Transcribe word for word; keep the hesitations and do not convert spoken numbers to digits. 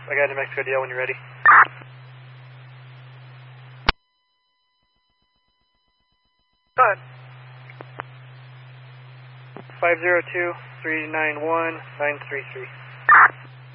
I got New Mexico D L when you're ready. Go ahead. five zero two, three nine one, nine three three.